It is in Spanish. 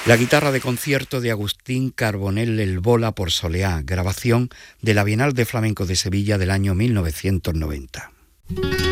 La guitarra de concierto de Agustín Carbonell El Bola por Soleá, grabación de la Bienal de Flamenco de Sevilla del año 1990.